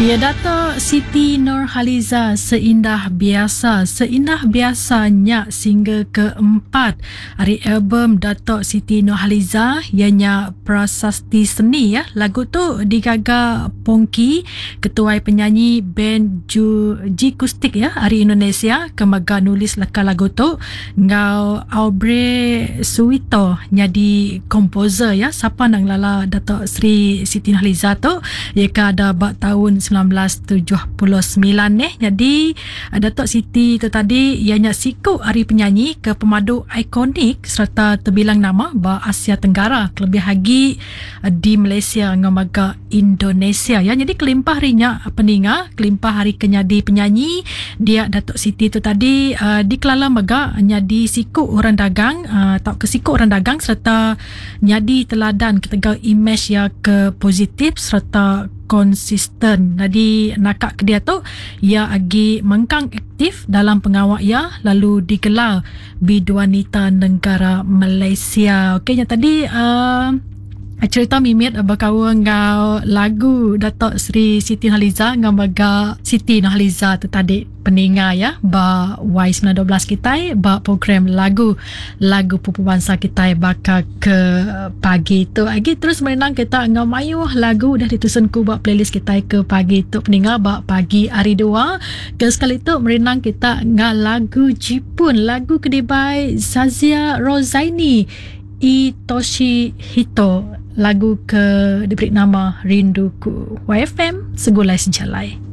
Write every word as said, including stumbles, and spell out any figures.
Ya, Dato' Siti Nurhaliza, seindah biasa, seindah biasanya single keempat dari album Dato' Siti Nurhaliza, ianya Prasasti Seni ya. Lagu tu digaga Pongki, ketua penyanyi band Ju Jikustik ya dari Indonesia, kemaga nulis laka lagu tu. Ngau Aubrey Suwito jadi komposer ya. Siapa nang lala Dato' Sri Siti Nurhaliza tu? Ia ada bak tahun sembilan belas tujuh puluh sembilan ni. Jadi Dato' Siti tu tadi ianya siku hari penyanyi ke pemadu ikonik serta terbilang nama ba Asia Tenggara, kelebih lagi di Malaysia ngamaga Indonesia ya. Jadi kelimpah harinya peninga, kelimpah hari kenyadi penyanyi dia Dato' Siti tu tadi uh, dikelala mega nyadi siku orang dagang uh, tak ke siku orang dagang serta nyadi teladan ketegau image ya ke positif serta konsisten. Jadi nakak ke dia tu ia agi mengkang aktif dalam pengawak ya, lalu digelar Biduanita Negara Malaysia. Okeynya tadi uh, cerita mimit berkawan ngau lagu Dato' Sri Siti Nurhaliza ngau baga Siti Nurhaliza tu tadi peninga ya ba Y sembilan dua belas kita ba program lagu lagu pupu bangsa kita bakal ke pagi tu lagi terus merenang kita ngau mayu lagu dah ditusun ku ba playlist kita ke pagi tu peninga ba pagi hari dua ke sekali tu merenang kita ngau lagu Jepun, lagu Kedibai Sazia Rozaini Itoshi Hito, lagu ke diberi nama Rinduku. Y F M Segulai Sejalai.